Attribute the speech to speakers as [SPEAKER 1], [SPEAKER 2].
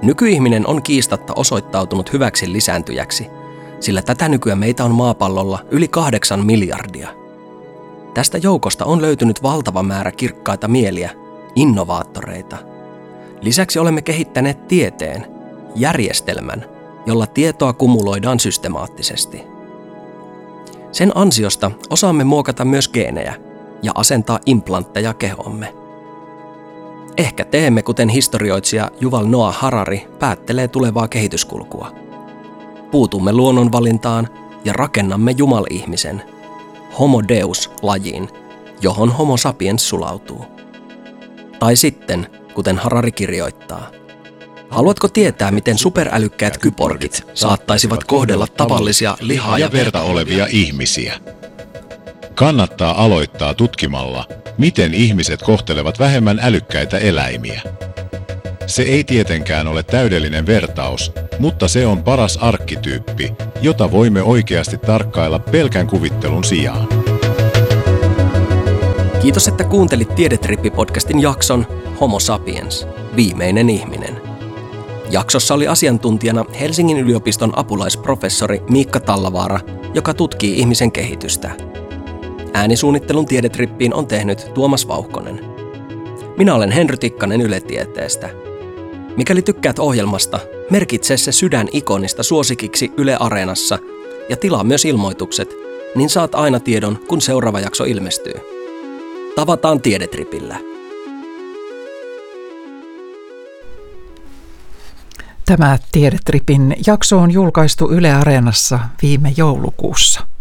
[SPEAKER 1] Nykyihminen on kiistatta osoittautunut hyväksi lisääntyjäksi, sillä tätä nykyä meitä on maapallolla yli 8 miljardia. Tästä joukosta on löytynyt valtava määrä kirkkaita mieliä, innovaattoreita. Lisäksi olemme kehittäneet tieteen, järjestelmän, jolla tietoa kumuloidaan systemaattisesti. Sen ansiosta osaamme muokata myös geenejä ja asentaa implantteja kehoomme. Ehkä teemme, kuten historioitsija Yuval Noah Harari päättelee tulevaa kehityskulkua. Puutumme luonnonvalintaan ja rakennamme Jumal-ihmisen, Homo Deus-lajiin, johon Homo sapiens sulautuu. Tai sitten, kuten Harari kirjoittaa, haluatko tietää, miten superälykkäät kyborgit saattaisivat kohdella tavallisia lihaa ja verta olevia ihmisiä?
[SPEAKER 2] Kannattaa aloittaa tutkimalla, miten ihmiset kohtelevat vähemmän älykkäitä eläimiä. Se ei tietenkään ole täydellinen vertaus, mutta se on paras arkkityyppi, jota voimme oikeasti tarkkailla pelkän kuvittelun sijaan.
[SPEAKER 1] Kiitos, että kuuntelit Tiedetrippi-podcastin jakson Homo sapiens, viimeinen ihminen. Jaksossa oli asiantuntijana Helsingin yliopiston apulaisprofessori Miikka Tallavaara, joka tutkii ihmisen kehitystä. Äänisuunnittelun Tiedetrippiin on tehnyt Tuomas Vauhkonen. Minä olen Henry Tikkanen Yle Tieteestä. Mikäli tykkäät ohjelmasta, merkitse se sydän-ikonista suosikiksi Yle Areenassa ja tilaa myös ilmoitukset, niin saat aina tiedon, kun seuraava jakso ilmestyy. Tavataan Tiedetripillä.
[SPEAKER 3] Tämä Tiedetripin jakso on julkaistu Yle Areenassa viime joulukuussa.